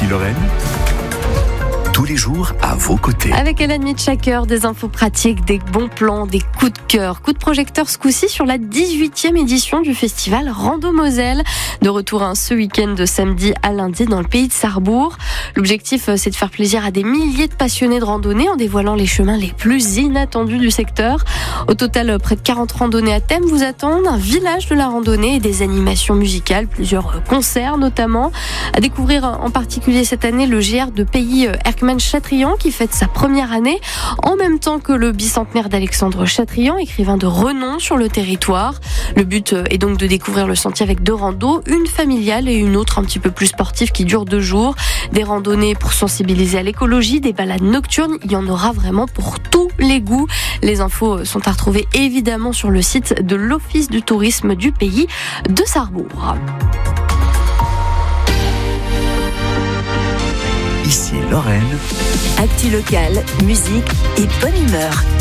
Ici Lorraine, tous les jours à vos côtés. Avec à la nuit de chaque heure, des infos pratiques, des bons plans, des coups de cœur. Coup de projecteur ce coup-ci sur la 18e édition du festival Rando Moselle. De retour ce week-end de samedi à lundi dans le pays de Sarrebourg. L'objectif, c'est de faire plaisir à des milliers de passionnés de randonnée en dévoilant les chemins les plus inattendus du secteur. Au total, près de 40 randonnées à thème vous attendent, un village de la randonnée et des animations musicales, plusieurs concerts notamment. À découvrir en particulier cette année le GR de pays Erckmann-Chatrian qui fête sa première année en même temps que le bicentenaire d'Alexandre Chatrian, écrivain de renom sur le territoire. Le but est donc de découvrir le sentier avec 2 randos, une familiale et une autre un petit peu plus sportive qui dure 2 jours. Des randonnées pour sensibiliser à l'écologie, des balades nocturnes, il y en aura vraiment pour tous les goûts. Les infos sont à retrouver évidemment sur le site de l'Office du tourisme du pays de Sarrebourg. Ici Lorraine. Actu locale, musique et bonne humeur.